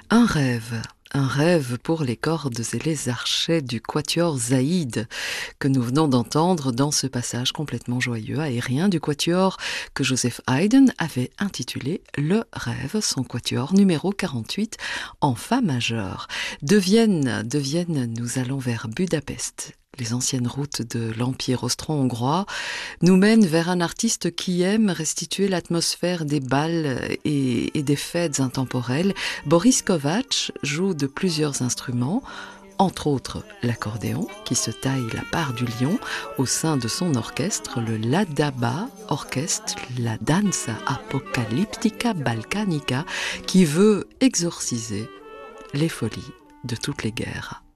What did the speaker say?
Un rêve pour les cordes et les archets du quatuor Zaïd que nous venons d'entendre dans ce passage complètement joyeux aérien du quatuor que Joseph Haydn avait intitulé Le Rêve, son quatuor numéro 48 en fa majeur. De Vienne, nous allons vers Budapest. Les anciennes routes de l'Empire austro-hongrois nous mènent vers un artiste qui aime restituer l'atmosphère des bals et des fêtes intemporelles. Boris Kovacs joue de plusieurs instruments, entre autres l'accordéon, qui se taille la part du lion au sein de son orchestre, le Ladaba Orchestre, la Danza Apocalyptica Balkanica, qui veut exorciser les folies de toutes les guerres.